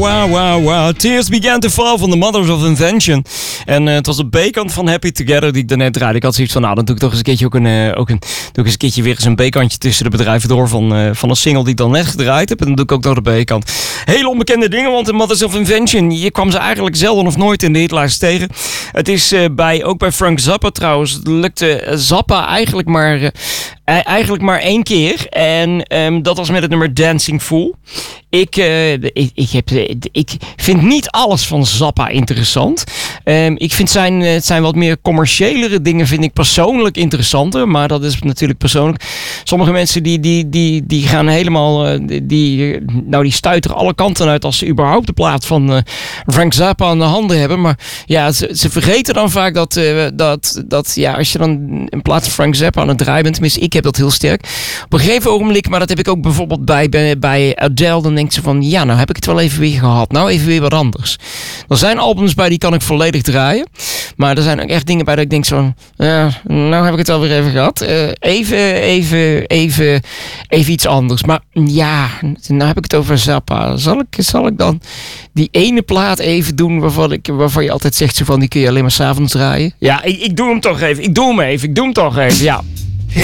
Wow. Tears Began to Fall van The Mothers of Invention. En het was de B-kant van Happy Together die ik daarnet draaide. Ik had zoiets van, dan doe ik toch eens een keertje doe ik eens een keertje weer eens een B-kantje tussen de bedrijven door van een single die ik dan net gedraaid heb. En dan doe ik ook nog de B-kant. Hele onbekende dingen, want The Mothers of Invention, je kwam ze eigenlijk zelden of nooit in de hitlijst tegen. Het is ook bij Frank Zappa trouwens. Het lukte Zappa eigenlijk maar 1 keer. En dat was met het nummer Dancing Fool. Ik vind niet alles van Zappa interessant. Ik vind zijn wat meer commerciëlere dingen vind ik persoonlijk interessanter. Maar dat is natuurlijk persoonlijk. Sommige mensen die gaan helemaal... Die stuiteren alle kanten uit als ze überhaupt de plaat van Frank Zappa aan de handen hebben. Maar ja, ze vergeten dan vaak dat als je dan in plaats van Frank Zappa aan het draaien bent. Tenminste, ik heb dat heel sterk. Op een gegeven ogenblik, maar dat heb ik ook bijvoorbeeld bij Adele. Dan denkt ze van, ja, nou heb ik het wel even weer gehad. Nou even weer wat anders. Er zijn albums bij die kan ik volledig draaien. Maar er zijn ook echt dingen bij dat ik denk zo, nou heb ik het wel weer even gehad. Even iets anders. Maar ja, nou heb ik het over Zappa. Zal ik dan die ene plaat even doen waarvan je altijd zegt zo van, die kun je alleen maar 's avonds draaien? Ja, ik doe hem toch even. Ik doe hem toch even. Ja.